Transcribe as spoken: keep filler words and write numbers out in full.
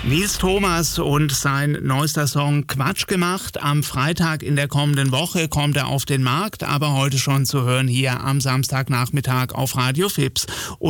Nils Thomas und sein neuester Song Quatsch gemacht. Am Freitag in der kommenden Woche kommt er auf den Markt, aber heute schon zu hören hier am Samstagnachmittag auf Radio Fips.